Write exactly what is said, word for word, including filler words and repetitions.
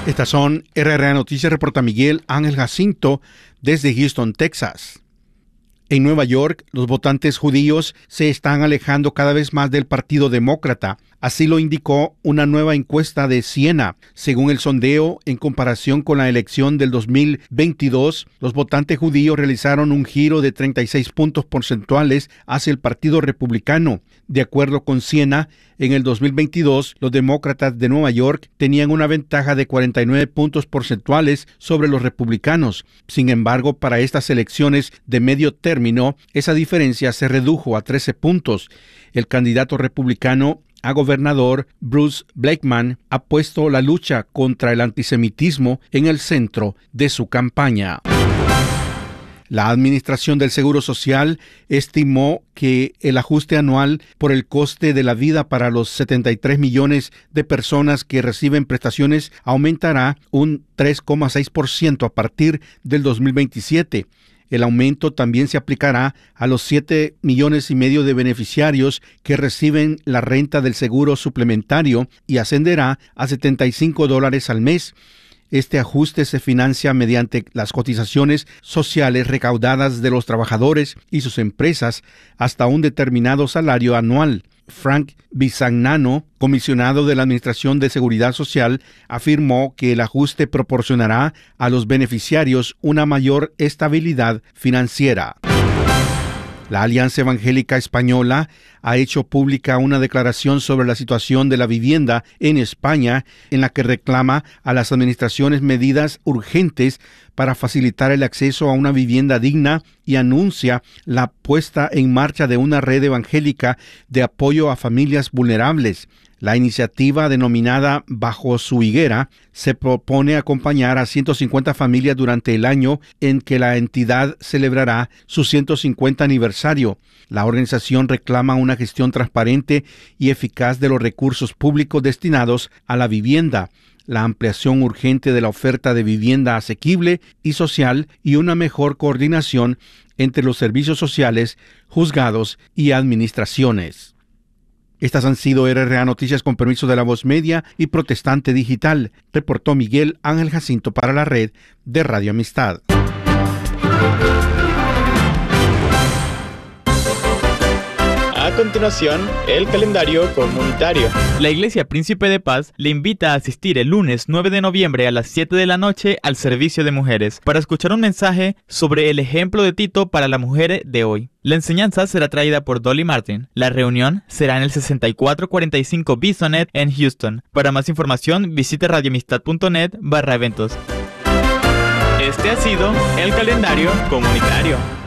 Estas son R R A Noticias, reporta Miguel Ángel Jacinto desde Houston, Texas. En Nueva York, los votantes judíos se están alejando cada vez más del Partido Demócrata. Así lo indicó una nueva encuesta de Siena. Según el sondeo, en comparación con la elección del dos mil veintidós, los votantes judíos realizaron un giro de treinta y seis puntos porcentuales hacia el Partido Republicano. De acuerdo con Siena, en el dos mil veintidós, los demócratas de Nueva York tenían una ventaja de cuarenta y nueve puntos porcentuales sobre los republicanos. Sin embargo, para estas elecciones de medio término, esa diferencia se redujo a trece puntos. El candidato republicano a gobernador, Bruce Blakeman, ha puesto la lucha contra el antisemitismo en el centro de su campaña. La Administración del Seguro Social estimó que el ajuste anual por el coste de la vida para los setenta y tres millones de personas que reciben prestaciones aumentará un tres coma seis por ciento a partir del dos mil veintisiete. El aumento también se aplicará a los siete millones y medio de beneficiarios que reciben la renta del seguro suplementario y ascenderá a setenta y cinco dólares al mes. Este ajuste se financia mediante las cotizaciones sociales recaudadas de los trabajadores y sus empresas hasta un determinado salario anual. Frank Bisagnano, comisionado de la Administración de Seguridad Social, afirmó que el ajuste proporcionará a los beneficiarios una mayor estabilidad financiera. La Alianza Evangélica Española ha hecho pública una declaración sobre la situación de la vivienda en España, en la que reclama a las administraciones medidas urgentes para facilitar el acceso a una vivienda digna y anuncia la puesta en marcha de una red evangélica de apoyo a familias vulnerables. La iniciativa, denominada Bajo su Higuera, se propone acompañar a ciento cincuenta familias durante el año en que la entidad celebrará su ciento cincuenta aniversario. La organización reclama una gestión transparente y eficaz de los recursos públicos destinados a la vivienda, la ampliación urgente de la oferta de vivienda asequible y social y una mejor coordinación entre los servicios sociales, juzgados y administraciones. Estas han sido R R A Noticias con permiso de La Voz Media y Protestante Digital, reportó Miguel Ángel Jacinto para la red de Radio Amistad. A continuación, el calendario comunitario. La Iglesia Príncipe de Paz le invita a asistir el lunes nueve de noviembre a las siete de la noche al servicio de mujeres para escuchar un mensaje sobre el ejemplo de Tito para la mujer de hoy. La enseñanza será traída por Dolly Martin. La reunión será en el sesenta y cuatro cuarenta y cinco Bisonet en Houston. Para más información, visite radioamistad.net barra eventos. Este ha sido el calendario comunitario.